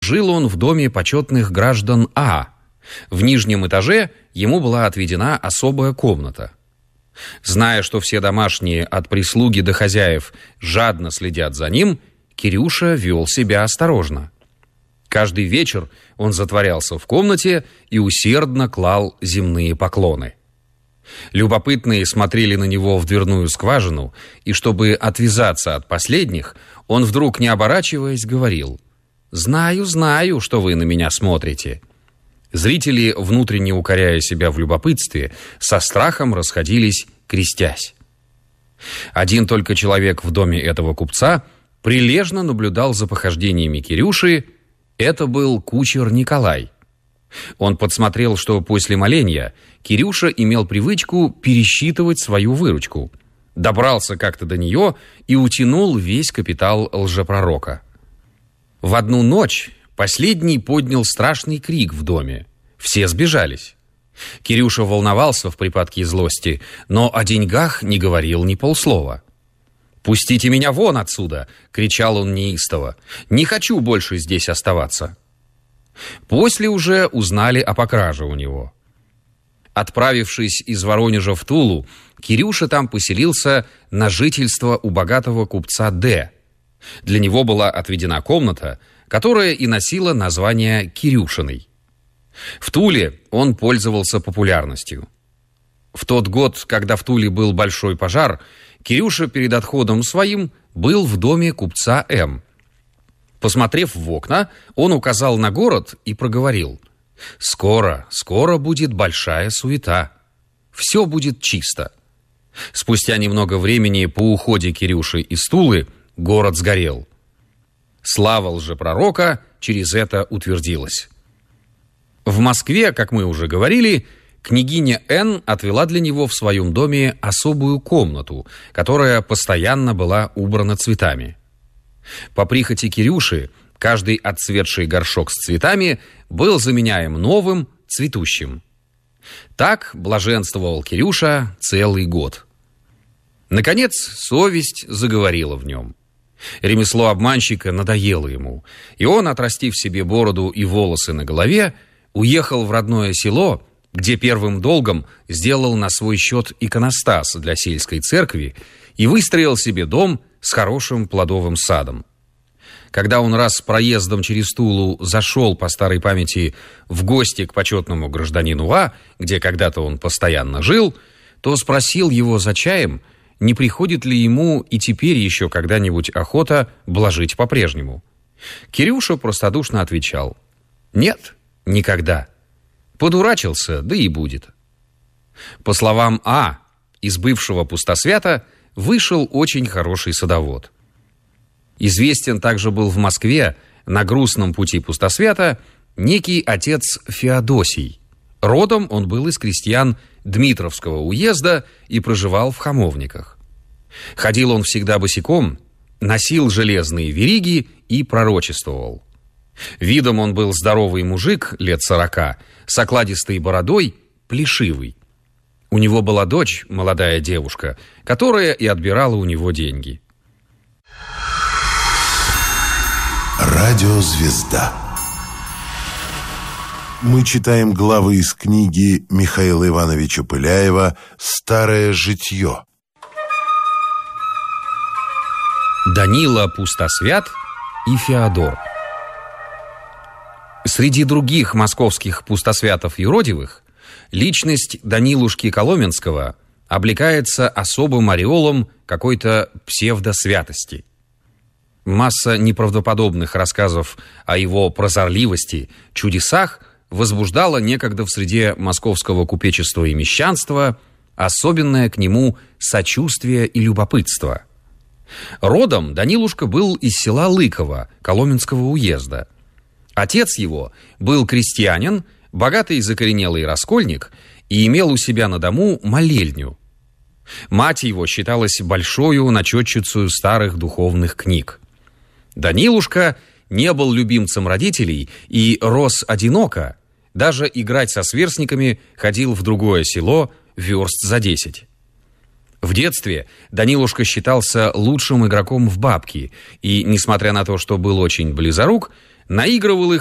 жил он в доме почетных граждан А. В нижнем этаже ему была отведена особая комната. Зная, что все домашние, от прислуги до хозяев, жадно следят за ним, Кирюша вел себя осторожно. Каждый вечер он затворялся в комнате и усердно клал земные поклоны. Любопытные смотрели на него в дверную скважину, и чтобы отвязаться от последних, он вдруг, не оборачиваясь, говорил: «Знаю, знаю, что вы на меня смотрите». Зрители, внутренне укоряя себя в любопытстве, со страхом расходились, крестясь. Один только человек в доме этого купца прилежно наблюдал за похождениями Кирюши. Это был кучер Николай. Он подсмотрел, что после моления Кирюша имел привычку пересчитывать свою выручку, добрался как-то до нее и утянул весь капитал лжепророка. В одну ночь последний поднял страшный крик в доме. Все сбежались. Кирюша волновался в припадке злости, но о деньгах не говорил ни полслова. «Пустите меня вон отсюда!» — кричал он неистово. «Не хочу больше здесь оставаться». После уже узнали о покраже у него. Отправившись из Воронежа в Тулу, Кирюша там поселился на жительство у богатого купца Д. Для него была отведена комната, которая и носила название Кирюшиной. В Туле он пользовался популярностью. В тот год, когда в Туле был большой пожар, Кирюша перед отходом своим был в доме купца М. Посмотрев в окна, он указал на город и проговорил: «Скоро, скоро будет большая суета. Все будет чисто». Спустя немного времени по уходе Кирюши из Тулы город сгорел. Слава лжепророка через это утвердилась. В Москве, как мы уже говорили, княгиня Н. отвела для него в своем доме особую комнату, которая постоянно была убрана цветами. По прихоти Кирюши каждый отцветший горшок с цветами был заменяем новым, цветущим. Так блаженствовал Кирюша целый год. Наконец, совесть заговорила в нем. Ремесло обманщика надоело ему, и он, отрастив себе бороду и волосы на голове, уехал в родное село, где первым долгом сделал на свой счет иконостас для сельской церкви и выстроил себе дом с хорошим плодовым садом. Когда он раз проездом через Тулу зашел по старой памяти в гости к почетному гражданину А, где когда-то он постоянно жил, то спросил его за чаем, не приходит ли ему и теперь еще когда-нибудь охота блажить по-прежнему. Кирюша простодушно отвечал: «Нет, никогда. Подурачился, да и будет». По словам А, из бывшего пустосвята вышел очень хороший садовод. Известен также был в Москве на грустном пути пустосвята некий отец Феодосий. Родом он был из крестьян Дмитровского уезда и проживал в Хамовниках. Ходил он всегда босиком, носил железные вериги и пророчествовал. Видом он был здоровый мужик лет 40, с окладистой бородой, плешивый. У него была дочь, молодая девушка, которая и отбирала у него деньги. Радиозвезда. Мы читаем главы из книги Михаила Ивановича Пыляева «Старое житье». Данила Пустосвят и Феодор. Среди других московских пустосвятов юродивых личность Данилушки Коломенского облекается особым ореолом какой-то псевдосвятости. Масса неправдоподобных рассказов о его прозорливости, чудесах возбуждала некогда в среде московского купечества и мещанства особенное к нему сочувствие и любопытство. Родом Данилушка был из села Лыково, Коломенского уезда. Отец его был крестьянин, богатый закоренелый раскольник и имел у себя на дому молельню. Мать его считалась большою начетчицей старых духовных книг. Данилушка не был любимцем родителей и рос одиноко, даже играть со сверстниками ходил в другое село верст за 10. В детстве Данилушка считался лучшим игроком в бабки и, несмотря на то, что был очень близорук, наигрывал их